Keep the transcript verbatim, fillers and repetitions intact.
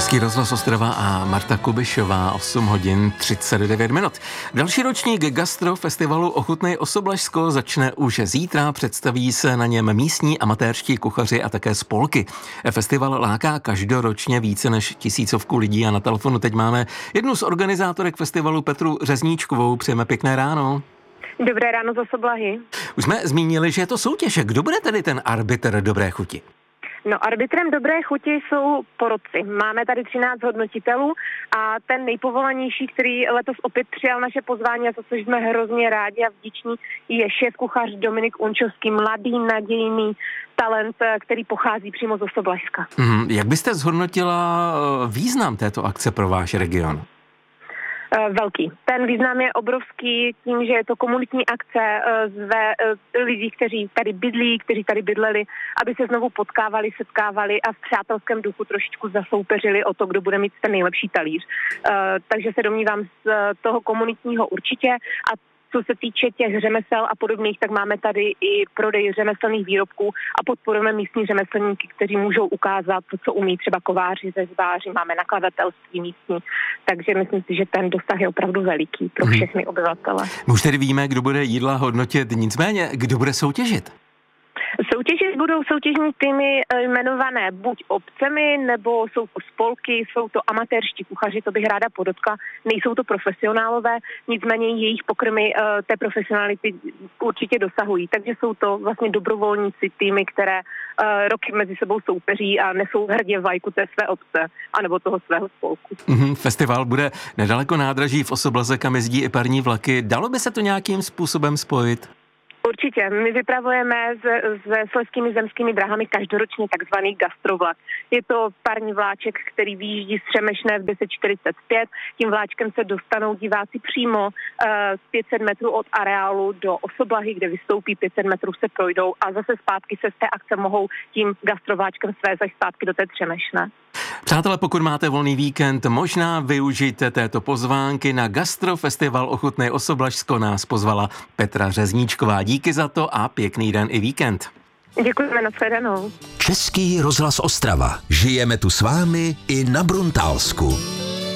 Český rozhlas Ostrava a Marta Kubišová, osm hodin třicet devět minut. Další ročník gastrofestivalu Ochutnej Osoblažsko začne už zítra, představí se na něm místní amatérští kuchaři a také spolky. Festival láká každoročně více než tisícovku lidí a na telefonu teď máme jednu z organizátorek festivalu, Petru Řezníčkovou. Přejeme pěkné ráno. Dobré ráno z Osoblahy. Už jsme zmínili, že je to soutěž. Kdo bude tedy ten arbitr dobré chuti? No, arbitrem dobré chuti jsou porotci. Máme tady třináct hodnotitelů a ten nejpovolanější, který letos opět přijal naše pozvání a za což jsme hrozně rádi a vděční, je šéf kuchař Dominik Unčovský, mladý, nadějný talent, který pochází přímo z Osoblažska. Hmm, jak byste zhodnotila význam této akce pro váš region? Velký. Ten význam je obrovský tím, že je to komunitní akce zve lidí, kteří tady bydlí, kteří tady bydleli, aby se znovu potkávali, setkávali a v přátelském duchu trošičku zasoupeřili o to, kdo bude mít ten nejlepší talíř. Takže se domnívám z toho komunitního určitě. A co se týče těch řemesel a podobných, tak máme tady i prodej řemeslných výrobků a podporujeme místní řemeslníky, kteří můžou ukázat to, co umí třeba kováři, řezbáři, máme nakladatelství místní, takže myslím si, že ten dosah je opravdu veliký pro všechny obyvatele. My už tedy víme, kdo bude jídla hodnotit, nicméně kdo bude soutěžit? Soutěžit budou soutěžní týmy jmenované buď obcemi, nebo jsou to spolky, jsou to amatérští kuchaři, to bych ráda podotkla, nejsou to profesionálové, nicméně jejich pokrmy té profesionality určitě dosahují, takže jsou to vlastně dobrovolníci týmy, které roky mezi sebou soupeří a nesou hrdě vlajku té své obce, anebo toho svého spolku. Mm-hmm, festival bude nedaleko nádraží v Osoblaze, kam jezdí i parní vlaky. Dalo by se to nějakým způsobem spojit? Určitě. My vypravujeme se slezskými zemskými drahami každoročně takzvaný gastrovlak. Je to parní vláček, který vyjíždí z Třemešné v deset čtyřicet pět. Tím vláčkem se dostanou diváci přímo uh, pět set metrů od areálu do Osoblahy, kde vystoupí, pět set metrů se projdou a zase zpátky se z té akce mohou tím gastrovláčkem svést až zpátky do té Třemešné. Přátelé, pokud máte volný víkend, možná využijte této pozvánky na gastrofestival Ochutnej Osoblažsko. Nás pozvala Petra Řezníčková. Díky za to a pěkný den i víkend. Děkujeme, nashledanou. Český rozhlas Ostrava. Žijeme tu s vámi i na Bruntálsku.